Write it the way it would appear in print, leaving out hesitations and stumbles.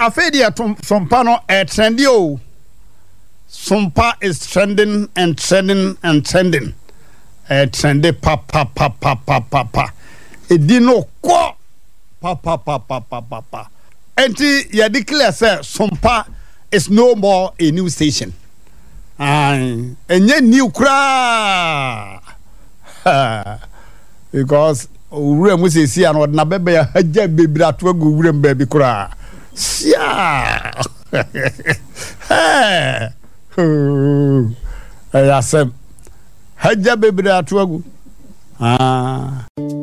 afedia sompa no trendy o. Sompa is trending and trending and trending. Trendy pa. Edino ko pa. Enti ya declare say Sompa is no more a new station. Enye new kra. Because ure mu se si an na bebe ya haja bebira to agu ure mbabi kra. Sia. Ya sem haja bebira to agu.